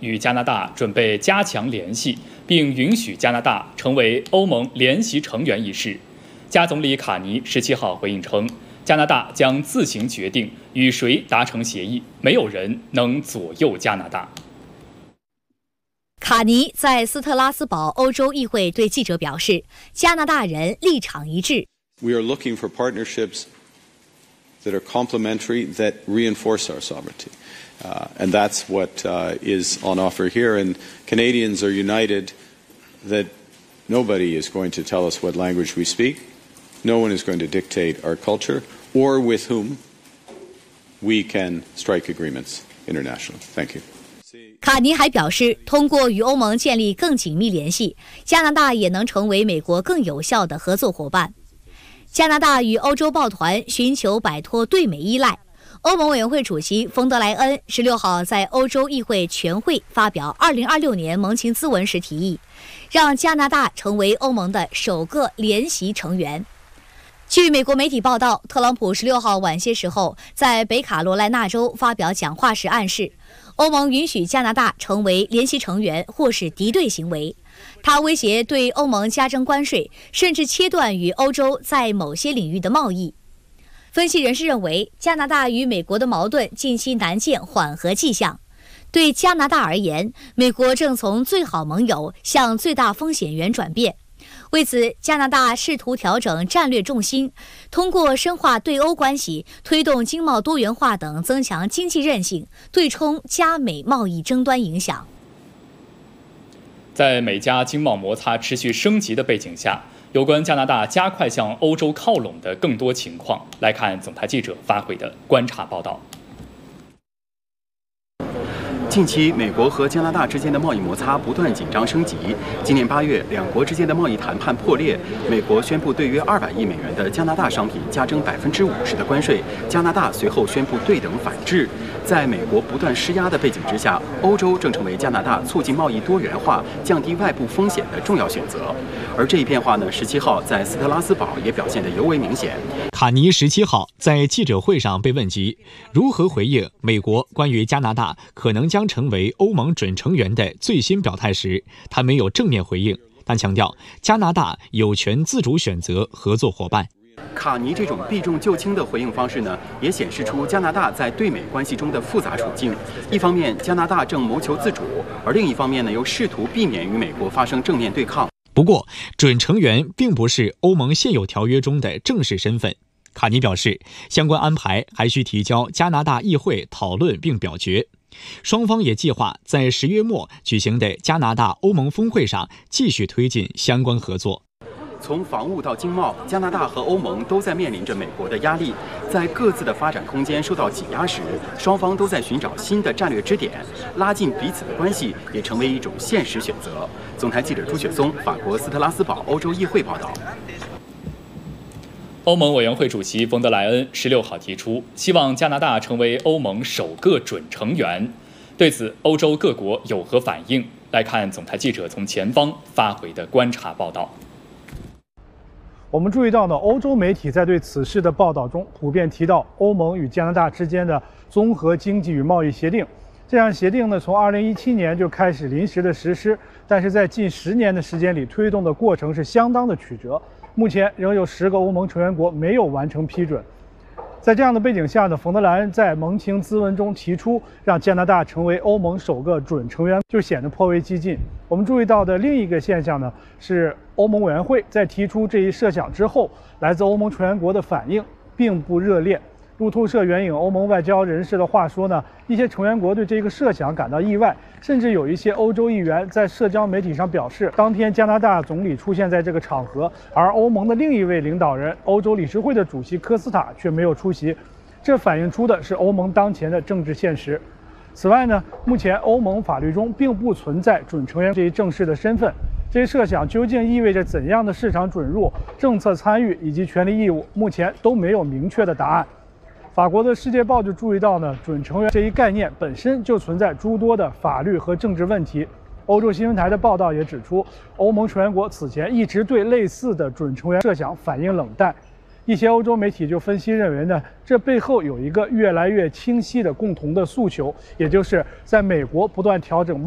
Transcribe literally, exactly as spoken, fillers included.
与加拿大准备加强联系，并允许加拿大成为欧盟联席成员一事，加总理卡尼十七号回应称，加拿大将自行决定与谁达成协议，没有人能左右加拿大。 卡尼在斯特拉斯堡欧洲议会对记者表示，加拿大人立场一致。 We are looking for partnerships that are complementary, that reinforce our sovereignty. Uh, and that's what uh, is on offer here. And Canadians are united that nobody is going to tell us what language we speak. No one is going to dictate our culture or with whom we can strike agreements internationally. Thank you. 卡尼还表示，通过与欧盟建立更紧密联系，加拿大也能成为美国更有效的合作伙伴。加拿大与欧洲抱团寻求摆脱对美依赖。欧盟委员会主席冯德莱恩十六号在欧洲议会全会发表二零二六年盟情咨文时提议，让加拿大成为欧盟的首个联席成员。据美国媒体报道，特朗普十六号晚些时候在北卡罗来纳州发表讲话时暗示，欧盟允许加拿大成为联席成员或是敌对行为。他威胁对欧盟加征关税，甚至切断与欧洲在某些领域的贸易。分析人士认为，加拿大与美国的矛盾近期难见缓和迹象。对加拿大而言，美国正从最好盟友向最大风险源转变。为此，加拿大试图调整战略重心，通过深化对欧关系、推动经贸多元化等增强经济韧性，对冲加美贸易争端影响。 在美加经贸摩擦持续升级的背景下，有关加拿大加快向欧洲靠拢的更多情况，来看总台记者发回的观察报道。 近期，美国和加拿大之间的贸易摩擦不断紧张升级。今年八月，两国之间的贸易谈判破裂，美国宣布对约二百亿美元的加拿大商品加征百分之五十的关税，加拿大随后宣布对等反制。在美国不断施压的背景之下，欧洲正成为加拿大促进贸易多元化、降低外部风险的重要选择。而这一变化呢，十七号在斯特拉斯堡也表现得尤为明显。 卡尼十七号在记者会上被问及如何回应美国关于加拿大可能将成为欧盟准成员的最新表态时，他没有正面回应，但强调加拿大有权自主选择合作伙伴。 卡尼这种避重就轻的回应方式呢，也显示出加拿大在对美关系中的复杂处境。一方面，加拿大正谋求自主，而另一方面呢，又试图避免与美国发生正面对抗。 不过，准成员并不是欧盟现有条约中的正式身份。卡尼表示，相关安排还需提交加拿大议会讨论并表决。双方也计划在十月末举行的加拿大欧盟峰会上继续推进相关合作。 从防务到经贸，加拿大和欧盟都在面临着美国的压力，在各自的发展空间受到挤压时，双方都在寻找新的战略支点，拉近彼此的关系也成为一种现实选择。总台记者朱雪松，法国斯特拉斯堡欧洲议会报道。 欧盟委员会主席冯德莱恩十六号提出，希望加拿大成为欧盟首个准成员。对此，欧洲各国有何反应？来看总台记者从前方发回的观察报道。 我们注意到呢，欧洲媒体在对此事的报道中，普遍提到欧盟与加拿大之间的综合经济与贸易协定。这项协定呢，从二零一七年就开始临时的实施，但是在近十年的时间里，推动的过程是相当的曲折。目前仍有十个欧盟成员国没有完成批准。在这样的背景下呢，冯德莱恩在盟情咨文中提出让加拿大成为欧盟首个准成员，就显得颇为激进。我们注意到的另一个现象呢，是欧盟委员会在提出这一设想之后，来自欧盟成员国的反应并不热烈。路透社援引欧盟外交人士的话说呢，一些成员国对这个设想感到意外，甚至有一些欧洲议员在社交媒体上表示，当天加拿大总理出现在这个场合，而欧盟的另一位领导人欧洲理事会的主席科斯塔却没有出席，这反映出的是欧盟当前的政治现实。此外呢，目前欧盟法律中并不存在准成员这一正式的身份，这一设想究竟意味着怎样的市场准入、政策参与以及权利义务，目前都没有明确的答案。法国的《世界报》就注意到呢，准成员这一概念本身就存在诸多的法律和政治问题。欧洲新闻台的报道也指出，欧盟成员国此前一直对类似的准成员设想反应冷淡。一些欧洲媒体就分析认为呢，这背后有一个越来越清晰的共同的诉求，也就是在美国不断调整